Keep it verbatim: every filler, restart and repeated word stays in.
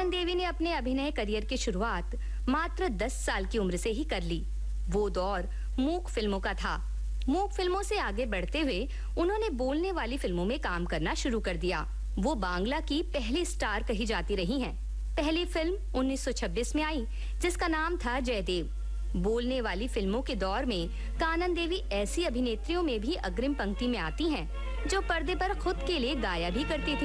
कानन देवी ने अपने अभिनय करियर की शुरुआत मात्र दस साल की उम्र से ही कर ली। वो दौर मूक फिल्मों का था। मूक फिल्मों से आगे बढ़ते हुए उन्होंने बोलने वाली फिल्मों में काम करना शुरू कर दिया। वो बांग्ला की पहली स्टार कही जाती रही हैं। पहली फिल्म उन्नीस सौ छब्बीस में आई, जिसका नाम था जयदेव। बोलने वाली फिल्मों के दौर में कानन देवी ऐसी अभिनेत्रियों में भी अग्रिम पंक्ति में आती हैं, जो पर्दे पर खुद के लिए गाया भी करती थी।